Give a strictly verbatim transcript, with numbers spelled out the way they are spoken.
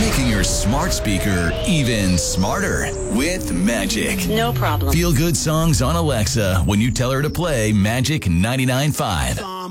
Making your smart speaker even smarter with Magic. No problem. Feel good songs on Alexa when you tell her to play Magic ninety-nine point five.